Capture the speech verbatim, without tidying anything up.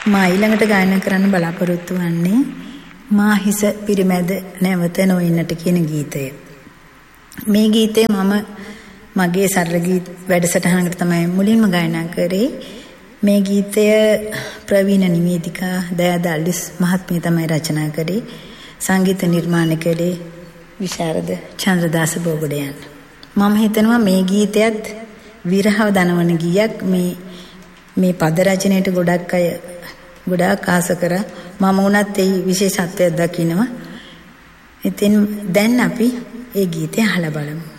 මා ඊළඟට ගායනා කරන්න බලාපොරොත්තු වන්නේ මා හිස පිරිමැද නැවත නොඉන්නට කියන ගීතය. මේ ගීතය මම මගේ සරල ගීත වැඩසටහනකට තමයි මුලින්ම ගායනා කරේ. මේ ගීතය ප්‍රවීණ නිවේදිකා දයාදල්විස් මහත්මිය තමයි රචනා කරේ. සංගීත නිර්මාණය කළේ විශාරද චන්ද්‍රදාස බෝගොඩයන්. මම හිතනවා මේ ගීතයත් විරහව දනවන ගීයක්. මේ මේ පද රචනයට ගොඩක් අය ගොඩාක් ආස කරා. මම උනත් ඒ විශේෂත්වයක් දකිනවා. ඉතින් දැන් අපි ඒ ගීතය අහලා බලමු.